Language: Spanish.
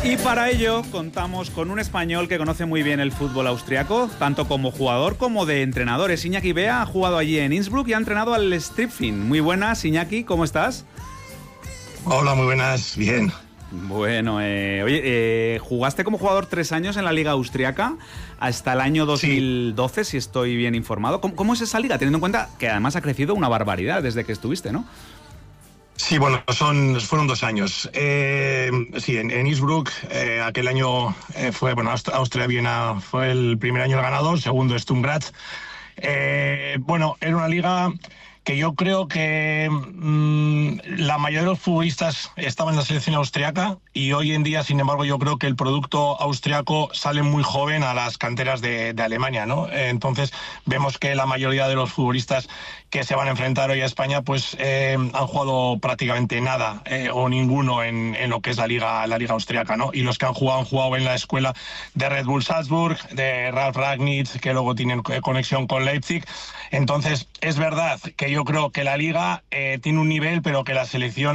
Y para ello contamos con un español que conoce muy bien el fútbol austriaco, tanto como jugador como de entrenador. Iñaki Bea ha jugado allí en Innsbruck y ha entrenado al Stripfing. Muy buenas, Iñaki, ¿cómo estás? Hola, muy buenas, bien. Bueno, jugaste como jugador 3 años en la Liga Austriaca hasta el año 2012, sí. Si estoy bien informado. ¿Cómo es esa liga? Teniendo en cuenta que además ha crecido una barbaridad desde que estuviste, ¿no? Sí, bueno, fueron 2 años. Sí, en Innsbruck, aquel año fue, bueno, Austria-Viena fue el primer año el ganador, segundo Sturm Graz. Bueno, era una liga que yo creo que la mayoría de los futbolistas estaban en la selección austriaca y hoy en día, sin embargo, yo creo que el producto austriaco sale muy joven a las canteras de Alemania, ¿no? Entonces vemos que la mayoría de los futbolistas que se van a enfrentar hoy a España pues han jugado prácticamente nada o ninguno en lo que es la liga austriaca, ¿no? Y los que han jugado en la escuela de Red Bull Salzburg, de Ralf Rangnick, que luego tienen conexión con Leipzig. Entonces es verdad que yo creo que la liga tiene un nivel, pero que la selección